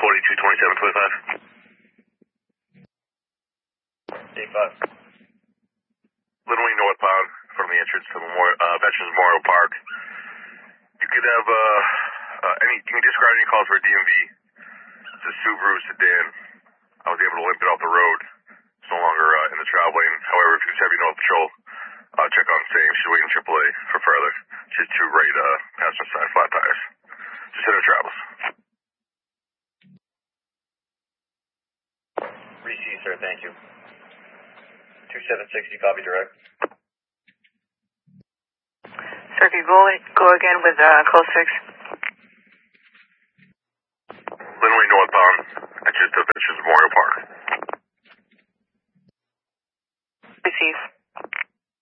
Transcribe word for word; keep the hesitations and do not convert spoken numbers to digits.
forty-two twenty-seven twenty-five. eight five. Little Wing northbound from the entrance to Memorial, uh, Veterans Memorial Park. You could have, uh, uh, any, you can describe any calls for a D M V. It's a Subaru sedan. I was able to limp it off the road. It's no longer, uh, in the travel lane. However, if it's heavy north patrol, uh, check on same. She's waiting triple A for further. She's two right, uh, passenger side flat tires. Just hit her travels. Receive, sir, thank you. two seven sixty, copy direct. Sir, if you go, go again with uh, code six. Linway northbound, entrance to Veterans Memorial Park. Receive.